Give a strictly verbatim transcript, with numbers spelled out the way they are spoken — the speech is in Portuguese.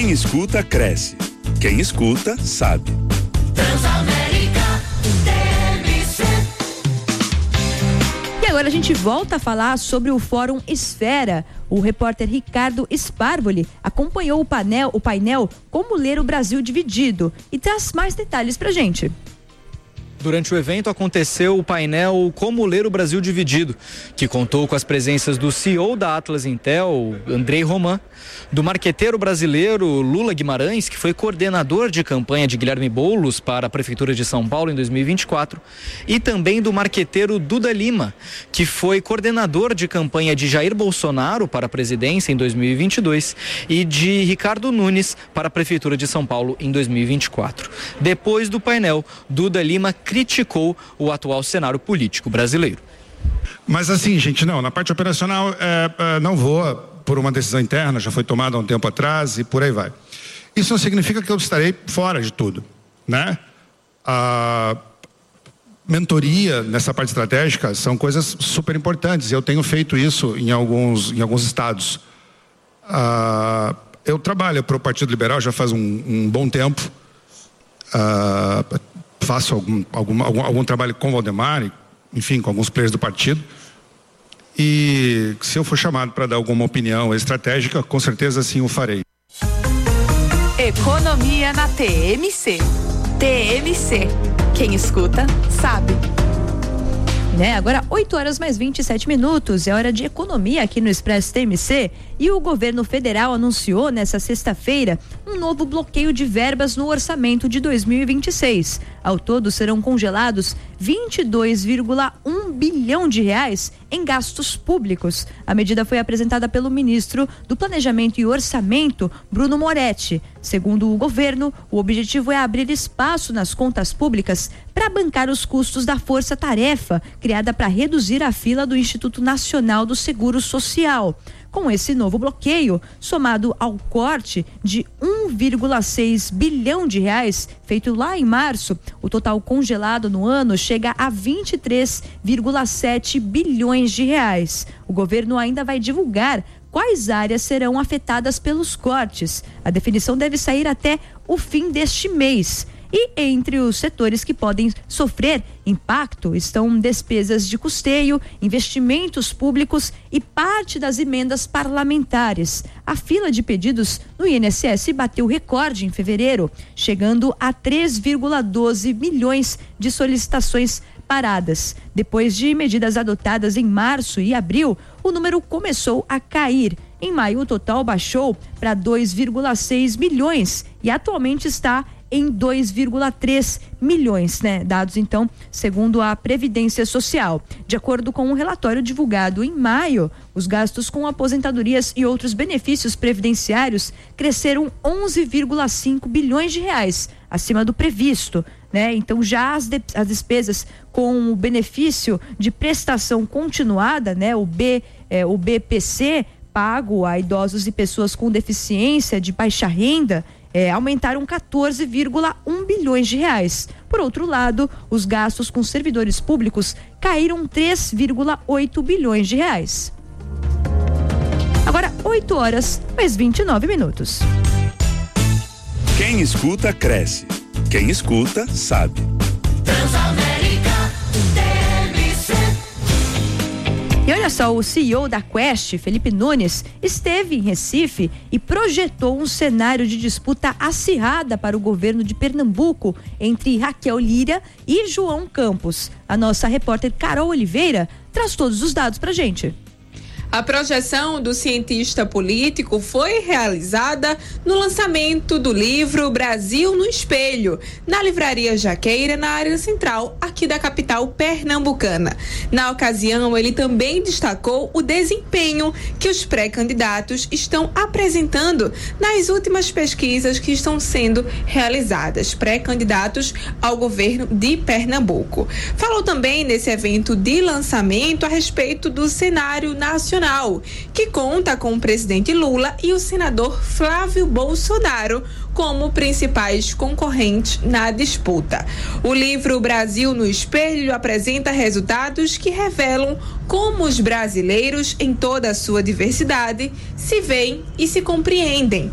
Quem escuta, cresce. Quem escuta, sabe. Transamérica T M C. E agora a gente volta a falar sobre o Fórum Esfera. O repórter Ricardo Sparboli acompanhou o painel, o painel Como Ler o Brasil Dividido e traz mais detalhes pra gente. Durante o evento aconteceu o painel Como Ler o Brasil Dividido, que contou com as presenças do C E O da Atlas Intel, Andrei Roman, do marqueteiro brasileiro Lula Guimarães, que foi coordenador de campanha de Guilherme Boulos para a Prefeitura de São Paulo em dois mil e vinte e quatro, e também do marqueteiro Duda Lima, que foi coordenador de campanha de Jair Bolsonaro para a presidência em dois mil e vinte e dois e de Ricardo Nunes para a Prefeitura de São Paulo em dois mil e vinte e quatro. Depois do painel, Duda Lima criticou o atual cenário político brasileiro. Mas assim, gente, não, na parte operacional é, é, não vou por uma decisão interna, já foi tomada há um tempo atrás e por aí vai. Isso não significa que eu estarei fora de tudo, né? A mentoria nessa parte estratégica são coisas super importantes e eu tenho feito isso em alguns, em alguns estados. Ah, eu trabalho para o Partido Liberal já faz um, um bom tempo. Ah, faço algum, algum, algum, algum trabalho com o Valdemar, enfim, com alguns players do partido. E se eu for chamado para dar alguma opinião estratégica, com certeza sim o farei. Economia na T M C. T M C. Quem escuta, sabe. Né? Agora, oito horas mais vinte e sete minutos, é hora de economia aqui no Expresso T M C e o governo federal anunciou nessa sexta-feira um novo bloqueio de verbas no orçamento de dois mil e vinte e seis. Ao todo serão congelados vinte e dois vírgula um bilhão de reais em gastos públicos. A medida foi apresentada pelo ministro do Planejamento e Orçamento, Bruno Moretti. Segundo o governo, o objetivo é abrir espaço nas contas públicas para bancar os custos da força-tarefa, criada para reduzir a fila do Instituto Nacional do Seguro Social. Com esse novo bloqueio, somado ao corte de um vírgula seis bilhão de reais feito lá em março, o total congelado no ano chega a vinte e três vírgula sete bilhões de reais. O governo ainda vai divulgar quais áreas serão afetadas pelos cortes. A definição deve sair até o fim deste mês. E entre os setores que podem sofrer impacto estão despesas de custeio, investimentos públicos e parte das emendas parlamentares. A fila de pedidos no I N S S bateu recorde em fevereiro, chegando a três vírgula doze milhões de solicitações paradas. Depois de medidas adotadas em março e abril, o número começou a cair. Em maio, o total baixou para dois vírgula seis milhões e atualmente está em dois vírgula três milhões, né? Dados, então, segundo a Previdência Social. De acordo com um relatório divulgado em maio, os gastos com aposentadorias e outros benefícios previdenciários cresceram onze vírgula cinco bilhões de reais, acima do previsto, né? Então, já as, de, as despesas com o benefício de prestação continuada, né? O, B, é, o B P C, pago a idosos e pessoas com deficiência de baixa renda, É, aumentaram quatorze vírgula um bilhões de reais. Por outro lado, os gastos com servidores públicos caíram três vírgula oito bilhões de reais. Agora, oito horas, mais vinte e nove minutos. Quem escuta, cresce. Quem escuta, sabe. Transamérica T M C. E olha só, o C E O da Quest, Felipe Nunes, esteve em Recife e projetou um cenário de disputa acirrada para o governo de Pernambuco entre Raquel Lira e João Campos. A nossa repórter Carol Oliveira traz todos os dados pra gente. A projeção do cientista político foi realizada no lançamento do livro Brasil no Espelho, na Livraria Jaqueira, na área central, aqui da capital pernambucana. Na ocasião, ele também destacou o desempenho que os pré-candidatos estão apresentando nas últimas pesquisas que estão sendo realizadas, pré-candidatos ao governo de Pernambuco. Falou também nesse evento de lançamento a respeito do cenário nacional, que conta com o presidente Lula e o senador Flávio Bolsonaro como principais concorrentes na disputa. O livro Brasil no Espelho apresenta resultados que revelam como os brasileiros, em toda a sua diversidade, se veem e se compreendem.